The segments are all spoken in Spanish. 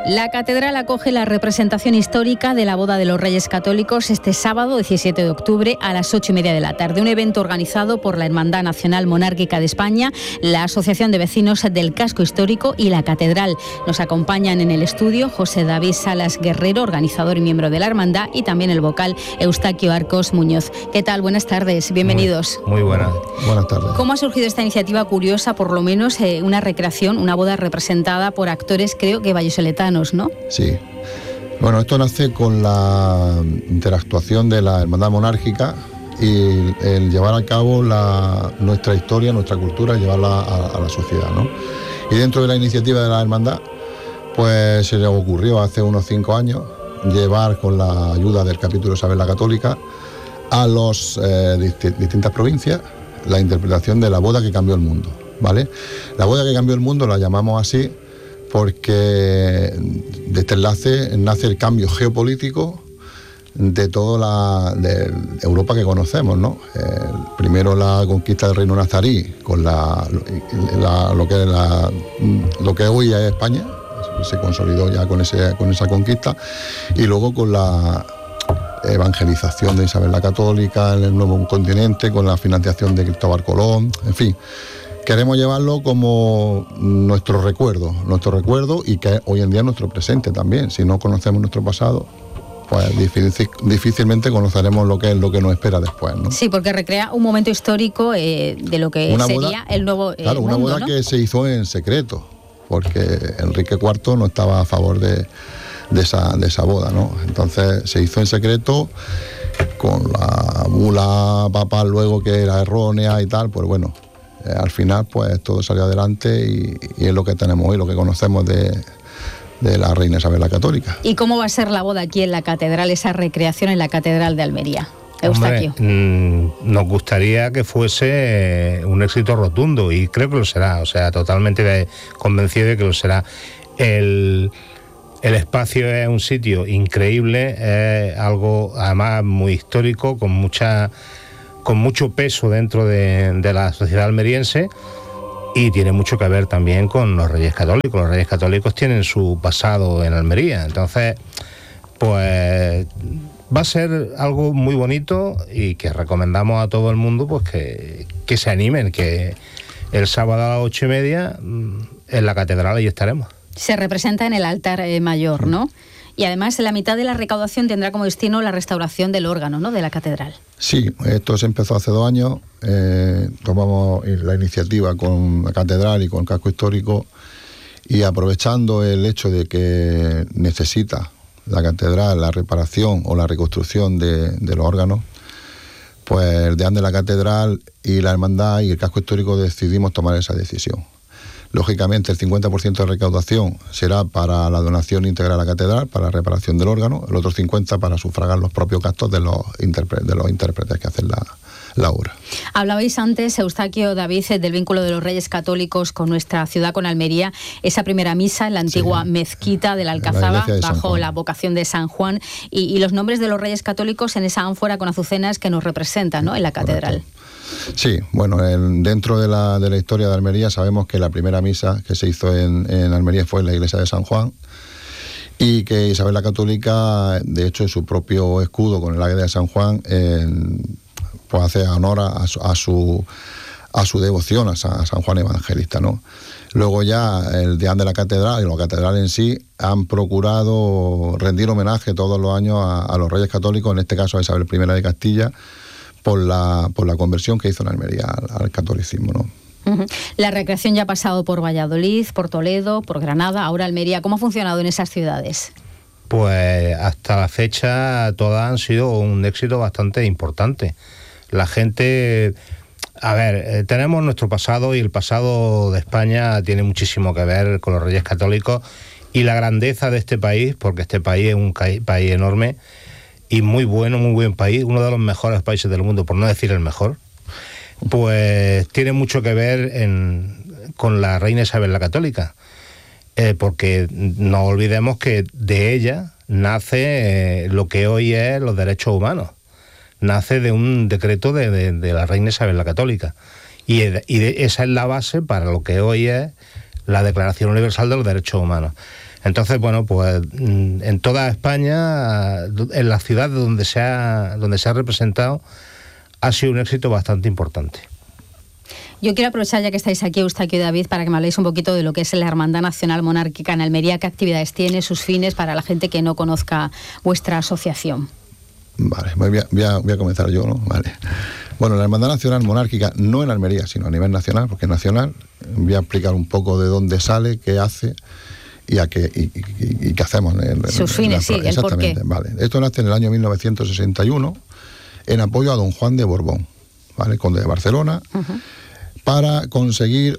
La catedral acoge la representación histórica de la boda de los Reyes Católicos este sábado 17 de octubre a las 8:30 de la tarde. Un evento organizado por la Hermandad Nacional Monárquica de España, la Asociación de Vecinos del Casco Histórico y la Catedral. Nos acompañan en el estudio José David Salas Guerrero, organizador y miembro de la Hermandad, y también el vocal Eustaquio Arcos Muñoz. ¿Qué tal? Buenas tardes, bienvenidos. Muy buenas. Buenas tardes. ¿Cómo ha surgido esta iniciativa curiosa, por lo menos una recreación, una boda representada por actores, creo que vallisoletanos, ¿no? Sí. Bueno, esto nace con la interactuación de la Hermandad Monárquica y el llevar a cabo nuestra historia, nuestra cultura, llevarla a la sociedad, ¿no? Y dentro de la iniciativa de la Hermandad, pues se le ocurrió hace unos 5 años llevar, con la ayuda del capítulo de Isabel la Católica, a las distintas provincias la interpretación de la boda que cambió el mundo, ¿vale? La boda que cambió el mundo la llamamos así porque de este enlace nace el cambio geopolítico de toda de Europa que conocemos, ¿no? Primero la conquista del reino nazarí con lo que hoy es España, se consolidó ya con esa conquista, y luego con la evangelización de Isabel la Católica en el nuevo continente, con la financiación de Cristóbal Colón, en fin. Queremos llevarlo como nuestro recuerdo y que hoy en día es nuestro presente también. Si no conocemos nuestro pasado, pues difícilmente conoceremos lo que nos espera después, ¿no? Sí, porque recrea un momento histórico de lo que sería el nuevo claro, mundo, una boda, ¿no?, que se hizo en secreto, porque Enrique IV no estaba a favor de esa boda, ¿no? Entonces se hizo en secreto, con la bula papal luego que era errónea y tal, pues bueno. Al final pues todo salió adelante y es lo que tenemos hoy, lo que conocemos de la reina Isabel la Católica. ¿Y cómo va a ser la boda aquí en la catedral, esa recreación en la catedral de Almería? Eustaquio. Nos gustaría que fuese un éxito rotundo, y creo que lo será, o sea, totalmente convencido de que lo será. El espacio es un sitio increíble, es algo además muy histórico, con mucho peso dentro de la sociedad almeriense, y tiene mucho que ver también con los Reyes Católicos. Los Reyes Católicos tienen su pasado en Almería, entonces pues va a ser algo muy bonito y que recomendamos a todo el mundo pues que se animen, que el sábado a las 8:30 en la catedral ahí estaremos. Se representa en el altar mayor, ¿no? Y además la mitad de la recaudación tendrá como destino la restauración del órgano, ¿no?, de la catedral. Sí, esto se empezó hace 2 años, tomamos la iniciativa con la catedral y con el casco histórico, y aprovechando el hecho de que necesita la catedral la reparación o la reconstrucción de los órganos, pues el deán de la catedral y la hermandad y el casco histórico decidimos tomar esa decisión. Lógicamente el 50% de recaudación será para la donación íntegra a la catedral, para la reparación del órgano, el otro 50% para sufragar los propios gastos de los intérpretes que hacen la obra. Hablabais antes, Eustaquio, David, del vínculo de los Reyes Católicos con nuestra ciudad, con Almería, esa primera misa en la antigua mezquita de la Alcazaba, bajo la vocación de San Juan, y los nombres de los Reyes Católicos en esa ánfora con azucenas que nos representan, ¿no?, en la catedral. Correcto. Sí, bueno, dentro de la historia de Almería sabemos que la primera misa que se hizo en Almería fue en la iglesia de San Juan, y que Isabel la Católica, de hecho, en su propio escudo con el águila de San Juan, pues hace honor a su devoción a San Juan Evangelista, ¿no? Luego ya el deán de la catedral y la catedral en sí han procurado rendir homenaje todos los años a los Reyes Católicos, en este caso a Isabel I de Castilla, por la conversión que hizo en Almería al catolicismo, ¿no? Uh-huh. La recreación ya ha pasado por Valladolid, por Toledo, por Granada, ahora Almería. ¿Cómo ha funcionado en esas ciudades? Pues hasta la fecha todas han sido un éxito bastante importante. La gente... A ver, tenemos nuestro pasado, y el pasado de España tiene muchísimo que ver con los Reyes Católicos y la grandeza de este país, porque este país es un país enorme y muy bueno, muy buen país, uno de los mejores países del mundo, por no decir el mejor. Pues tiene mucho que ver con la reina Isabel la Católica, porque no olvidemos que de ella nace lo que hoy es los derechos humanos. Nace de un decreto de la reina Isabel la Católica, y esa es la base para lo que hoy es la Declaración Universal de los Derechos Humanos. Entonces, bueno, pues en toda España, en las ciudades donde se ha representado, ha sido un éxito bastante importante. Yo quiero aprovechar, ya que estáis aquí, Eustaquio y David, para que me habléis un poquito de lo que es la Hermandad Nacional Monárquica en Almería, qué actividades tiene, sus fines, para la gente que no conozca vuestra asociación. Vale, voy a comenzar yo, ¿no? Vale. Bueno, la Hermandad Nacional Monárquica, no en Almería, sino a nivel nacional, porque es nacional. Voy a explicar un poco de dónde sale, qué hace y qué hacemos. Sus fines, sí, el porqué. Vale. Esto nace en el año 1961 en apoyo a don Juan de Borbón, ¿vale? Conde de Barcelona, para conseguir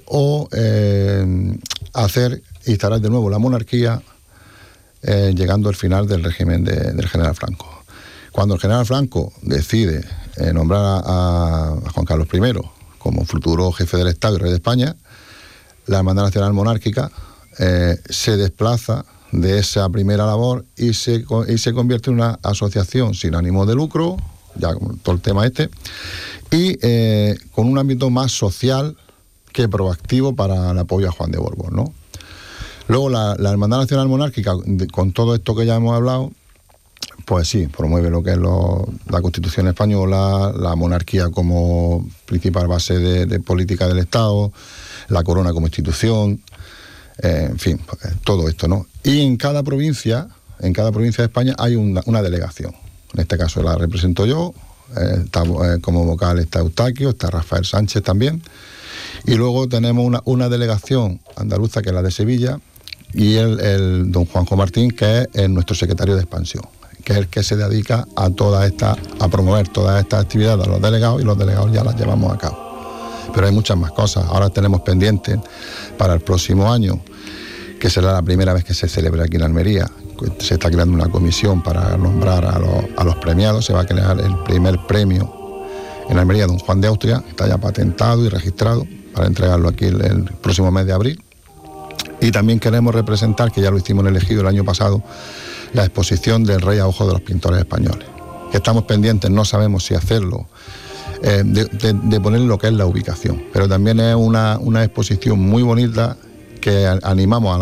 instalar de nuevo la monarquía, llegando al final del régimen del general Franco. Cuando el general Franco decide nombrar a Juan Carlos I como futuro jefe del Estado y rey de España, la Hermandad Nacional Monárquica se desplaza de esa primera labor y se convierte en una asociación sin ánimo de lucro, ya con todo el tema y con un ámbito más social que proactivo para el apoyo a Juan de Borbón, ¿no? Luego la Hermandad Nacional Monárquica, con todo esto que ya hemos hablado, pues sí, promueve lo que es la Constitución española, la monarquía como principal base de política del Estado, la corona como institución, en fin, todo esto, ¿no? Y en cada provincia de España hay una delegación. En este caso la represento yo, como vocal está Eustaquio, está Rafael Sánchez también, y luego tenemos una delegación andaluza, que es la de Sevilla, y el don Juanjo Martín, que es nuestro secretario de expansión, que es el que se dedica a promover todas estas actividades a los delegados, y los delegados ya las llevamos a cabo. Pero hay muchas más cosas. Ahora tenemos pendientes para el próximo año, que será la primera vez que se celebre aquí en Almería. Se está creando una comisión para nombrar a los premiados. Se va a crear el primer premio en Almería, don Juan de Austria, que está ya patentado y registrado para entregarlo aquí el próximo mes de abril. Y también queremos representar, que ya lo hicimos en el Ejido el año pasado, la exposición del Rey a Ojos de los Pintores Españoles. Que estamos pendientes, no sabemos si hacerlo, de poner lo que es la ubicación. Pero también es una exposición muy bonita, que animamos